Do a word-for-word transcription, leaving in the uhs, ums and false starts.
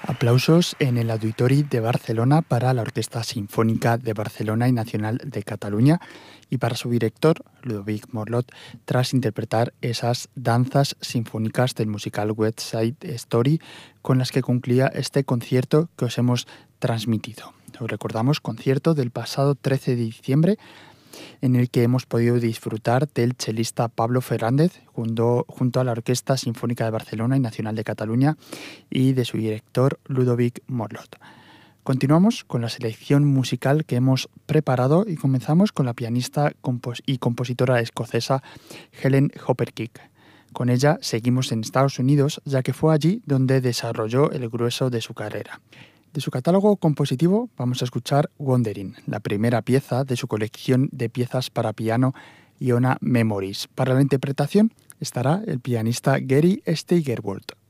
Aplausos en el Auditori de Barcelona para la Orquesta Sinfónica de Barcelona y Nacional de Cataluña y para su director, Ludovic Morlot, tras interpretar esas danzas sinfónicas del musical West Side Story con las que concluía este concierto que os hemos transmitido. Os recordamos, concierto del pasado trece de diciembre, en el que hemos podido disfrutar del chelista Pablo Fernández junto, junto a la Orquesta Sinfónica de Barcelona y Nacional de Cataluña y de su director Ludovic Morlot. Continuamos con la selección musical que hemos preparado y comenzamos con la pianista compos- y compositora escocesa Helen Hopperkick. Con ella seguimos en Estados Unidos, ya que fue allí donde desarrolló el grueso de su carrera. De su catálogo compositivo vamos a escuchar Wandering, la primera pieza de su colección de piezas para piano Iona Memories. Para la interpretación estará el pianista Gary Steigerwald.